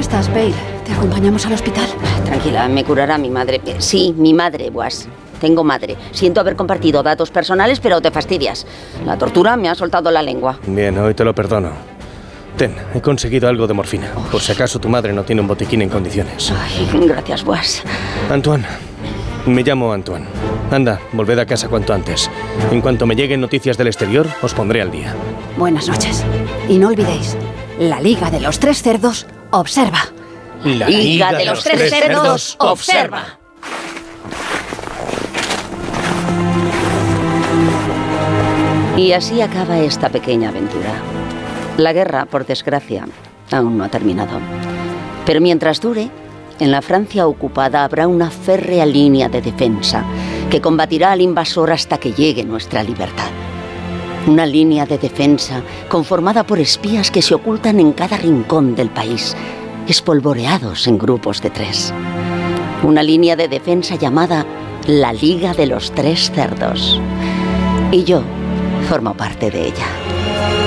estás, Bale? ¿Te acompañamos al hospital? Tranquila, me curará mi madre. Sí, mi madre, Was. Tengo madre. Siento haber compartido datos personales, pero te fastidias. La tortura me ha soltado la lengua. Bien, hoy te lo perdono. Ten, he conseguido algo de morfina. Por si acaso tu madre no tiene un botiquín en condiciones. Ay, gracias, Was. Antoine. Me llamo Antoine. Anda, volved a casa cuanto antes. En cuanto me lleguen noticias del exterior, os pondré al día. Buenas noches. Y no olvidéis, la Liga de los Tres Cerdos observa. La Liga de los Tres Cerdos observa. Y así acaba esta pequeña aventura. La guerra, por desgracia, aún no ha terminado. Pero mientras dure, en la Francia ocupada habrá una férrea línea de defensa que combatirá al invasor hasta que llegue nuestra libertad. Una línea de defensa conformada por espías que se ocultan en cada rincón del país, espolvoreados en grupos de 3. Una línea de defensa llamada la Liga de los Tres Cerdos. Y yo formo parte de ella.